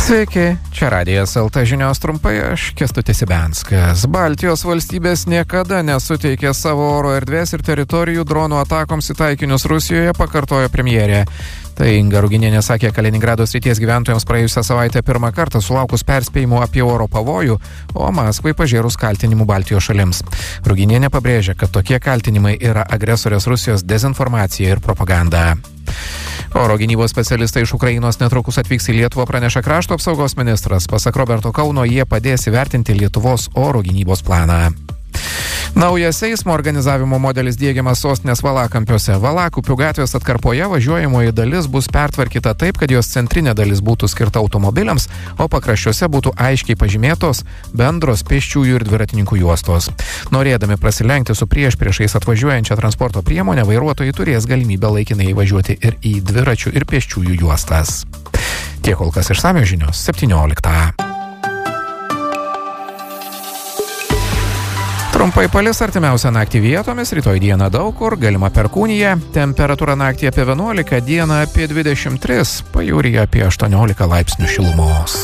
Sveiki, čia Radijas LT žinios trumpai, aš Kęstutis Ibenskas. Baltijos valstybės niekada nesuteikė savo oro erdvės ir teritorijų dronų atakoms į taikinius Rusijoje, pakartojo premjerė. Tai Inga Ruginienė sakė Kaliningrado srities gyventojams praėjusią savaitę pirmą kartą sulaukus perspėjimų apie oro pavojų, o Maskvai pažėrus kaltinimų Baltijos šalims. Ruginienė pabrėžė, kad tokie kaltinimai yra agresorės Rusijos dezinformacija ir propaganda. Oro gynybos specialistai iš Ukrainos netrukus atvyks į Lietuvą, praneša krašto apsaugos ministras. Pasak Roberto Kauno, jie padės įvertinti Lietuvos oro gynybos planą. Naujas eismo organizavimo modelis diegiamas sostinės Valakampiuose. Valakupių gatvės atkarpoje važiuojamoji dalis bus pertvarkyta taip, kad jos centrinė dalis būtų skirta automobiliams, o pakraščiuose būtų aiškiai pažymėtos bendros pėsčiųjų ir dviratininkų juostos. Norėdami prasilenkti su priešais atvažiuojančią transporto priemonę, vairuotojai turės galimybę laikinai važiuoti ir į dviračių ir pėsčiųjų juostas. Tiek kol kas išsamios žinios 17. Trumpai palis artimiausią naktį vietomis, rytoj dieną daug kur, galima perkūnija, temperatūra naktį apie 11, dieną apie 23, pajūryje apie 18 laipsnių šilumos.